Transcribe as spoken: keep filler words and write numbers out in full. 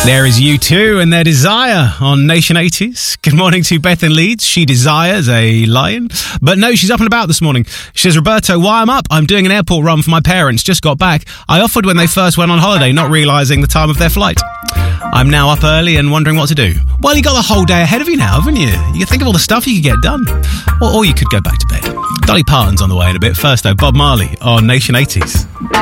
There is U two and their Desire on Nation eighties. Good morning to Beth in Leeds. She desires a lion. But no, she's up and about this morning. She says, Roberto, why I'm up? I'm doing an airport run for my parents. Just got back. I offered when they first went on holiday, not realising the time of their flight. I'm now up early and wondering what to do. Well, you got the whole day ahead of you now, haven't you? You can think of all the stuff you could get done. Or, or you could go back to bed. Dolly Parton's on the way in a bit. First, though, Bob Marley on Nation eighties.